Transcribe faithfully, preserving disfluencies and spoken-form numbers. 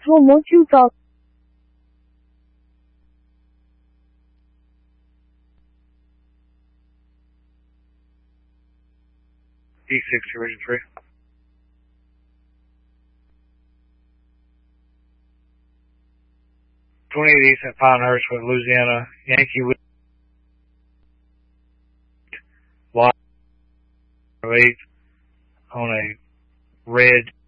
Maxwell, won't you talk? D sixty, Region three. twenty-eight East at Pinehurst with Louisiana Yankee eight on a red